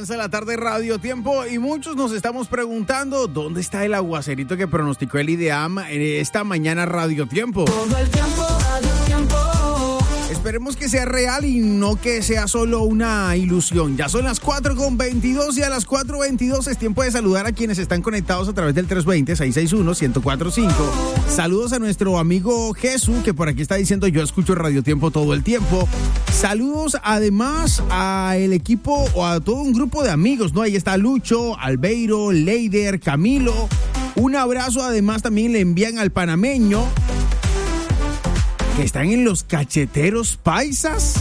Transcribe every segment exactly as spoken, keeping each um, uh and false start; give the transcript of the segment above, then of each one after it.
de la tarde, Radio Tiempo, y muchos nos estamos preguntando dónde está el aguacerito que pronosticó el IDEAM esta mañana, Radio Tiempo. Todo el tiempo, Radio Tiempo. Esperemos que sea real y no que sea solo una ilusión. Ya son las cuatro con veintidós y a las cuatro veintidós es tiempo de saludar a quienes están conectados a través del tres dos cero, seis seis uno, uno cero cuatro cinco. Saludos a nuestro amigo Jesús, que por aquí está diciendo yo escucho Radio Tiempo todo el tiempo. Saludos además al equipo o a todo un grupo de amigos, ¿no? Ahí está Lucho, Albeiro, Leider, Camilo. Un abrazo además también le envían al panameño, que están en los cacheteros paisas.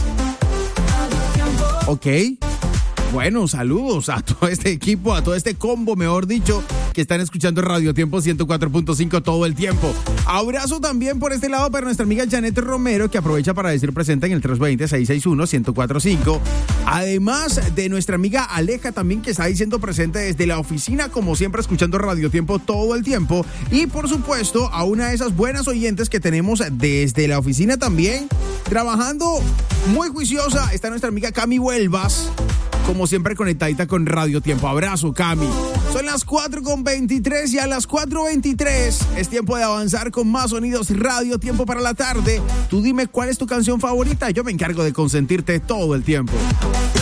Ok. Bueno, saludos a todo este equipo, a todo este combo, mejor dicho, que están escuchando Radio Tiempo ciento cuatro punto cinco todo el tiempo. Abrazo también por este lado para nuestra amiga Janet Romero, que aprovecha para decir presente en el tres dos cero, seis seis uno, uno cero cuatro cinco. Además de nuestra amiga Aleja también, que está diciendo presente desde la oficina, como siempre, escuchando Radio Tiempo todo el tiempo. Y por supuesto, a una de esas buenas oyentes que tenemos desde la oficina también, trabajando muy juiciosa, está nuestra amiga Cami Huelvas, como siempre conectadita con Radio Tiempo. Abrazo, Cami. Son las cuatro con veintitrés y a las cuatro veintitrés es tiempo de avanzar con más sonidos Radio Tiempo para la tarde. Tú dime cuál es tu canción favorita, yo me encargo de consentirte todo el tiempo.